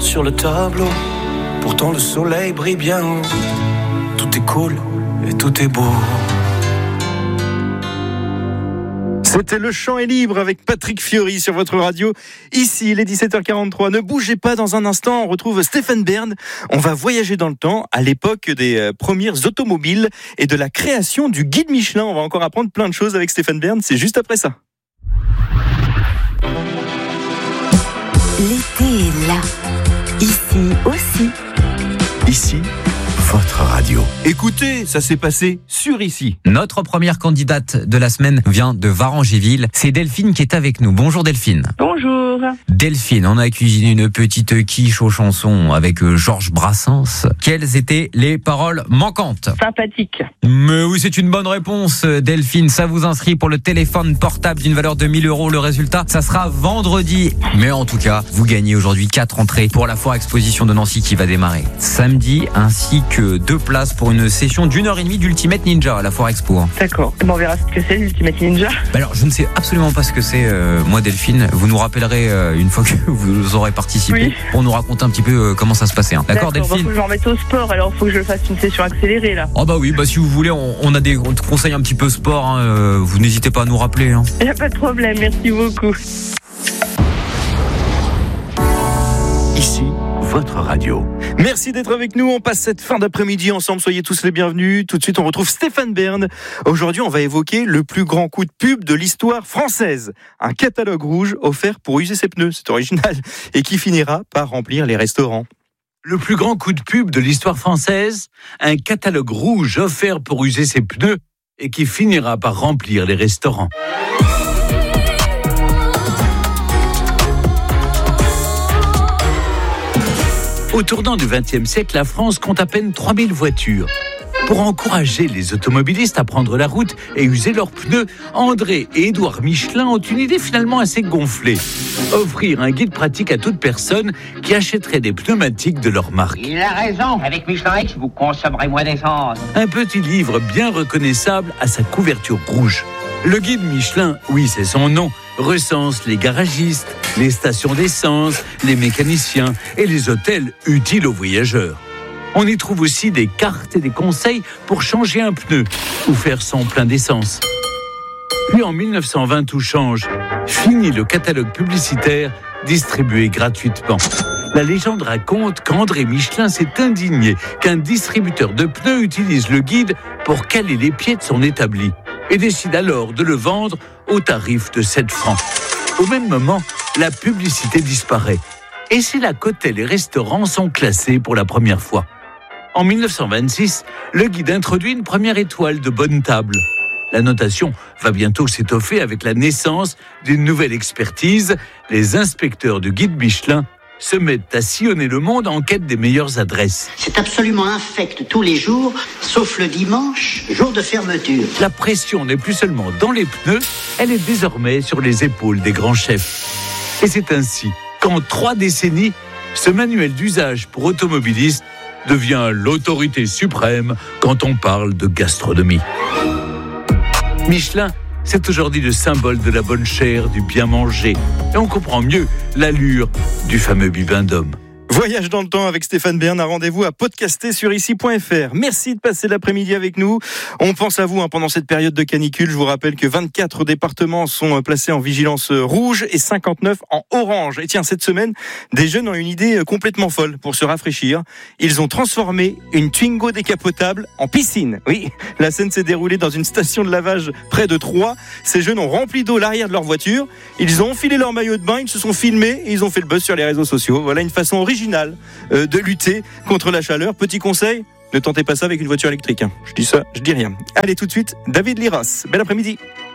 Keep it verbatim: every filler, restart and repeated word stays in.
sur le tableau. Pourtant le soleil brille bien haut. Tout est cool et tout est beau. C'était Le Chant est libre avec Patrick Fiori sur votre radio. Ici, il est dix-sept heures quarante-trois. Ne bougez pas, dans un instant, on retrouve Stéphane Bern. On va voyager dans le temps, à l'époque des premières automobiles et de la création du guide Michelin. On va encore apprendre plein de choses avec Stéphane Bern. C'est juste après ça. L'été est là. Ici aussi. Ici, votre radio. Écoutez, ça s'est passé sur Ici. Notre première candidate de la semaine vient de Varangéville. C'est Delphine qui est avec nous. Bonjour Delphine. Bonjour. Delphine, on a cuisiné une petite quiche aux chansons avec Georges Brassens. Quelles étaient les paroles manquantes ? Sympathique. Mais oui, c'est une bonne réponse Delphine. Ça vous inscrit pour le téléphone portable d'une valeur de mille euros. Le résultat, ça sera vendredi. Mais en tout cas, vous gagnez aujourd'hui quatre entrées pour la foire exposition de Nancy qui va démarrer samedi, ainsi que deux places pour une session d'une heure et demie d'Ultimate Ninja à la foire expo. D'accord. On verra ce que c'est l'Ultimate Ninja. Alors, je ne sais absolument pas ce que c'est, euh, moi Delphine. Vous nous rappellerez euh, une fois que vous aurez participé oui. pour nous raconter un petit peu euh, comment ça se passait. Hein. D'accord, D'accord, Delphine ? Bah, faut que je m'en remette au sport, alors faut que je fasse une session accélérée là. Oh bah oui, bah si vous voulez, on, on a des on te conseille un petit peu sport. Hein, euh, vous n'hésitez pas à nous rappeler. Hein. Y a pas de problème, merci beaucoup. Ici, votre radio. Merci d'être avec nous. On passe cette fin d'après-midi ensemble. Soyez tous les bienvenus. Tout de suite, on retrouve Stéphane Bern. Aujourd'hui, on va évoquer le plus grand coup de pub de l'histoire française. Un catalogue rouge offert pour user ses pneus. C'est original. Et qui finira par remplir les restaurants. Le plus grand coup de pub de l'histoire française, un catalogue rouge offert pour user ses pneus et qui finira par remplir les restaurants. Au tournant du vingtième siècle, la France compte à peine trois mille voitures. Pour encourager les automobilistes à prendre la route et user leurs pneus, André et Édouard Michelin ont une idée finalement assez gonflée. Offrir un guide pratique à toute personne qui achèterait des pneumatiques de leur marque. Il a raison, avec Michelin X, vous consommerez moins d'essence. Un petit livre bien reconnaissable à sa couverture rouge. Le guide Michelin, oui c'est son nom, recense les garagistes, les stations d'essence, les mécaniciens et les hôtels utiles aux voyageurs. On y trouve aussi des cartes et des conseils pour changer un pneu ou faire son plein d'essence. Puis en dix-neuf cent vingt, tout change. Fini le catalogue publicitaire distribué gratuitement. La légende raconte qu'André Michelin s'est indigné qu'un distributeur de pneus utilise le guide pour caler les pieds de son établi et décide alors de le vendre au tarif de sept francs. Au même moment, la publicité disparaît. Et c'est là qu'hôtels et restaurants sont classés pour la première fois. En dix-neuf cent vingt-six, le guide introduit une première étoile de bonne table. La notation va bientôt s'étoffer avec la naissance d'une nouvelle expertise. Les inspecteurs du guide Michelin se mettent à sillonner le monde en quête des meilleures adresses. C'est absolument infect tous les jours, sauf le dimanche, jour de fermeture. La pression n'est plus seulement dans les pneus, elle est désormais sur les épaules des grands chefs. Et c'est ainsi qu'en trois décennies, ce manuel d'usage pour automobilistes devient l'autorité suprême quand on parle de gastronomie. Michelin, c'est aujourd'hui le symbole de la bonne chère, du bien manger. Et on comprend mieux l'allure du fameux bibendum. Voyage dans le temps avec Stéphane Bern, un rendez-vous à podcaster sur ici point f r. Merci de passer l'après-midi avec nous. On pense à vous hein, pendant cette période de canicule. Je vous rappelle que vingt-quatre départements sont placés en vigilance rouge et cinquante-neuf en orange. Et tiens, cette semaine, des jeunes ont une idée complètement folle pour se rafraîchir. Ils ont transformé une Twingo décapotable en piscine. Oui, la scène s'est déroulée dans une station de lavage près de Troyes. Ces jeunes ont rempli d'eau l'arrière de leur voiture. Ils ont enfilé leur maillot de bain, ils se sont filmés et ils ont fait le buzz sur les réseaux sociaux. Voilà une façon originale de lutter contre la chaleur. Petit conseil, ne tentez pas ça avec une voiture électrique. Je dis ça, je dis rien. Allez tout de suite, David Liras. Bel après-midi.